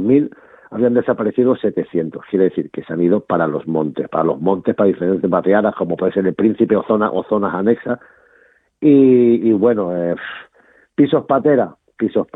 2.000 habían desaparecido 700. Quiere decir que se han ido para los montes, para diferentes barriadas, como puede ser el Príncipe o zonas anexas. Y bueno, pisos patera,